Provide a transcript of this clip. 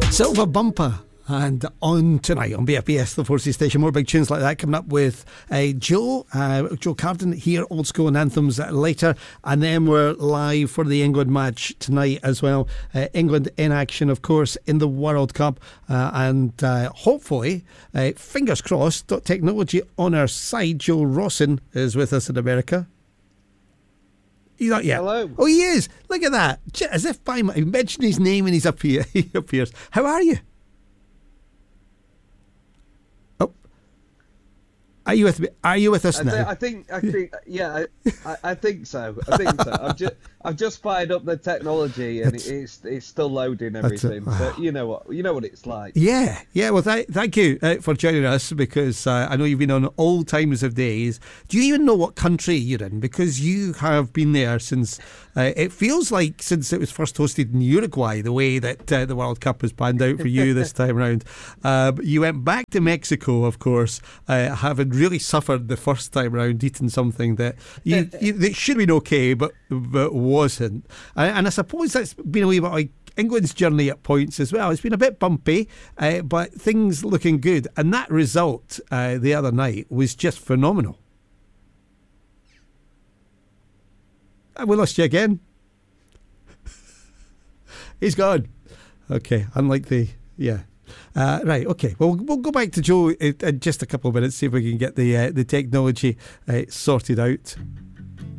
Silver Bumper. And on tonight on BFBS, the Forces Station, more big tunes like that coming up with Joe Carden here, Old School and Anthems later. And then we're live for the England match tonight as well. England in action, of course, in the World Cup. And hopefully, fingers crossed, technology on our side. Joe Rawson is with us in America. He's not yet. Hello. Oh, he is. Look at that. As if I mentioned his name and he's up here. He appears. How are you? Are you with me? Are you with us now? I think, yeah, I think so. I've just fired up the technology and it's still loading everything. But you know what it's like. Yeah. Well, thank you for joining us, because I know you've been on all times of days. Do you even know what country you're in? Because you have been there since. It feels like since it was first hosted in Uruguay, the way that the World Cup has panned out for you this time around. You went back to Mexico, of course, having really suffered the first time around, eating something that that should have been okay, but wasn't. And I suppose that's been a wee bit like England's journey at points as well. It's been a bit bumpy, but things looking good. And that result the other night was just phenomenal. We lost you again. He's gone. Okay, unlike right, okay. Well, we'll go back to Joe in just a couple of minutes, see if we can get the technology sorted out.